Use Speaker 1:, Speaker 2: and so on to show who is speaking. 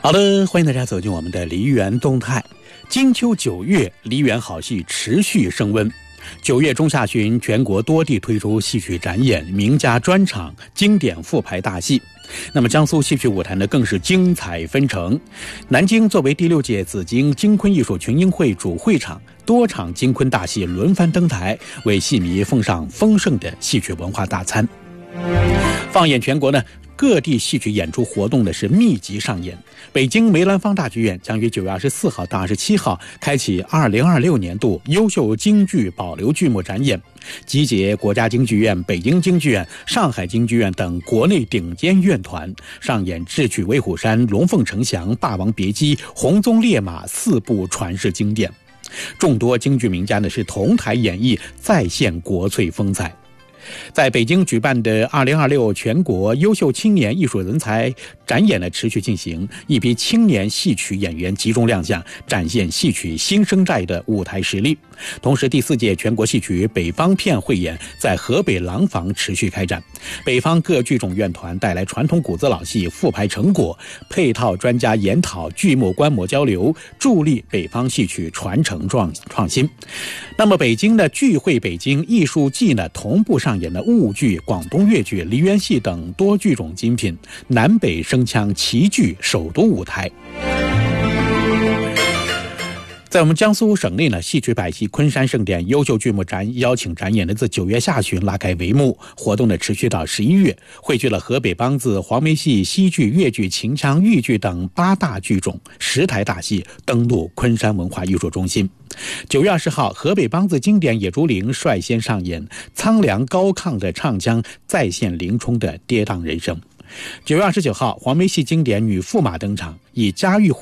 Speaker 1: 好的，欢迎大家走进我们的梨园动态。金秋9月，梨园好戏持续升温。9月中下旬，全国多地推出戏曲展演、名家专场、经典复排大戏。那么江苏戏曲舞台呢，更是精彩纷呈。南京作为第6届紫荆京昆艺术群英会主会场，多场京昆大戏轮番登台，为戏迷奉上丰盛的戏曲文化大餐。放眼全国呢，各地戏曲演出活动的是密集上演。北京梅兰芳大剧院将于9月24号到27号开启2026年度优秀京剧保留剧目展演，集结国家京剧院、北京京剧院、上海京剧院等国内顶尖院团，上演智取威虎山、龙凤呈祥、霸王别姬、红鬃烈马4部传世经典。众多京剧名家呢是同台演绎，再现国粹风采。在北京举办的2026全国优秀青年艺术人才展演呢持续进行，一批青年戏曲演员集中亮相，展现戏曲新生代的舞台实力。同时，第4届全国戏曲北方片汇演在河北廊坊持续开展，北方各剧种院团带来传统古字老戏复排成果，配套专家研讨，剧目观摩交流，助力北方戏曲传承创新。那么北京的剧汇北京艺术季呢，同步上演了婺剧、广东粤剧、梨园戏等多剧种精品，南北声腔齐聚首都舞台。在我们江苏省内呢，戏曲百戏昆山盛典优秀剧目邀请展演呢自9月下旬拉开帷幕，活动呢持续到11月，汇聚了河北梆子、黄梅戏、西剧、粤剧、秦腔、豫剧等8大剧种，10台大戏登陆昆山文化艺术中心。9月20号，河北梆子经典《野猪林》率先上演，苍凉高亢的唱腔再现林冲的跌宕人生。9月29号，黄梅戏经典《女驸马》登场，以家喻